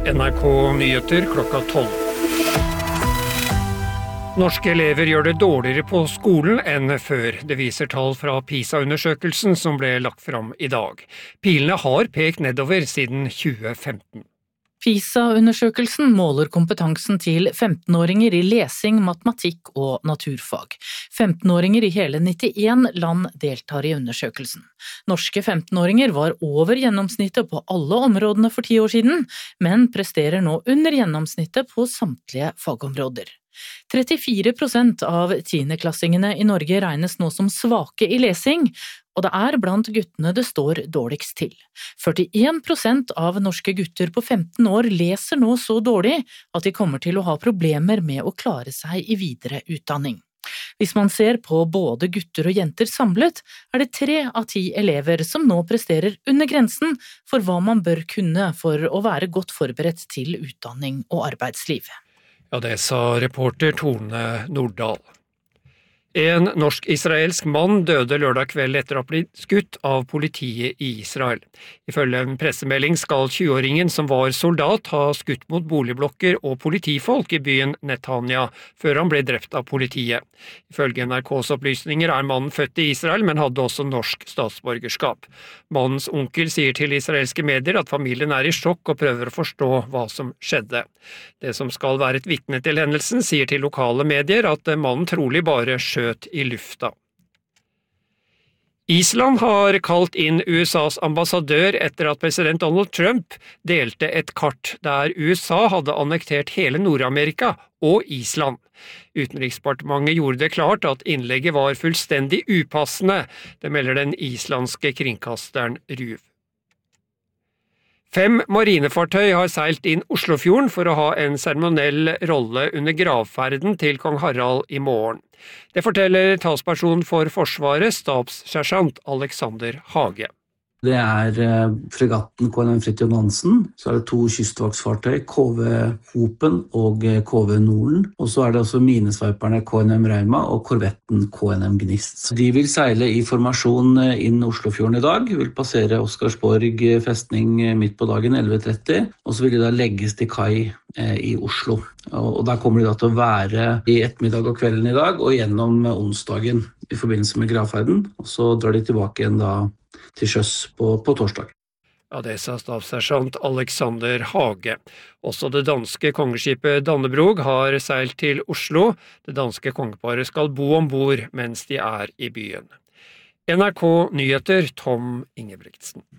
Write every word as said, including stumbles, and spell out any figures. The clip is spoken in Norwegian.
N R K Nyheter klokka tolv. Norske elever gjør det dårligere på skolen enn før. Det viser tall fra PISA-undersøkelsen som ble lagt fram i dag. Pilene har pekt nedover siden tjue femten. PISA-undersøkelsen måler kompetansen til femtenåringer i lesing, matematikk og naturfag. femtenåringer i hele nittien land deltar i undersøkelsen. Norske femtenåringer var over gjennomsnittet på alle områdene for ti år siden, men presterer nå under gjennomsnittet på samtlige fagområder. trettifire prosent av tiendeklassingene i Norge regnes nå som svake i lesing, og det er blant guttene det står dårligst til. førtien prosent av norske gutter på femten år leser nå så dårlig at de kommer til å ha problemer med å klare seg i videre utdanning. Hvis man ser på både gutter og jenter samlet, er det tre av ti elever som nå presterer under grensen for hva man bør kunne for å være godt forberedt til utdanning og arbeidsliv. Ja, det sa reporter Tone Nordahl. En norsk-israelsk mann døde lørdag kveld etter å ha blitt skutt av politiet i Israel. Ifølge en pressemelding skal tjueåringen som var soldat ha skutt mot boligblokker og politifolk i byen Netanya, før han ble drept av politiet. Ifølge N R K's opplysninger er mannen født i Israel, men hadde også norsk statsborgerskap. Mannens onkel sier til israelske medier at familien er i sjokk og prøver å forstå hva som skjedde. Det som skal være et vitne til hendelsen, sier til lokale medier at mannen trolig bare skjøt i lufta. Island har kalt inn U S A's ambassadør etter at president Donald Trump delte et kart der U S A hadde annektert hele Nord-Amerika og Island. Utenriksdepartementet gjorde det klart at innlegget var fullstendig upassende, det melder den islandske kringkasteren RÚV. Fem marinefartøy har seilt inn Oslofjorden for å ha en seremoniell rolle under gravferden til kong Harald i morgen. Det forteller talsperson for Forsvaret, stabssersjant Alexander Hage. Det er fregatten K N M Fridtjof Nansen, så er det to kystvaktsfartøy, K V Hopen og K V Norden, og så er det også minesveiperne K N M Rauma og korvetten K N M Gnist. De vil seile i formasjon inn Oslofjorden i dag, vil passere Oscarsborg festning midt på dagen elleve tretti, og så vil de da legges til kai i Oslo. Og der kommer de da til å være i ettermiddag og kvelden i dag, og gjennom onsdagen i forbindelse med gravferden, og så drar de tilbake igjen da til sjøs på, på torsdag. Ja, det sa stabssersjant Alexander Hage. Også det danske kongeskipet Dannebrog har seilt til Oslo. Det danske kongeparet skal bo ombord mens de er i byen. N R K Nyheter, Tom Ingebrigtsen.